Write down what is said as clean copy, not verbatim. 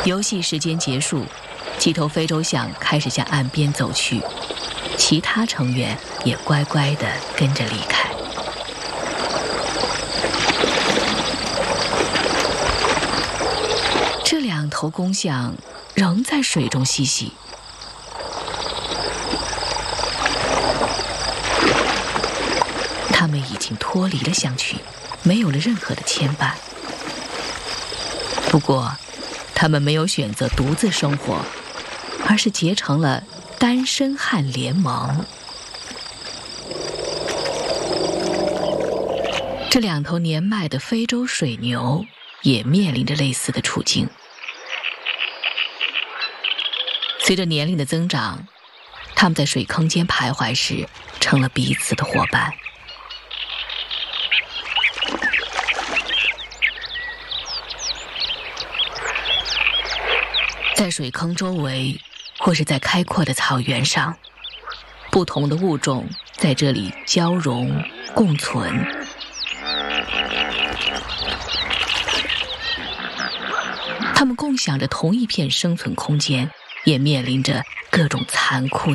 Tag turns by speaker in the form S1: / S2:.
S1: 游戏时间结束，几头非洲象开始向岸边走去，其他成员也乖乖地跟着离开。这2头公象仍在水中嬉戏。它们已经脱离了象群，没有了任何的牵绊。不过，它们没有选择独自生活，而是结成了单身汉联盟。这2头年迈的非洲水牛也面临着类似的处境。随着年龄的增长，它们在水坑间徘徊时成了彼此的伙伴。在水坑周围，或是在开阔的草原上，不同的物种在这里交融共存。它们共享着同一片生存空间，也面临着各种残酷的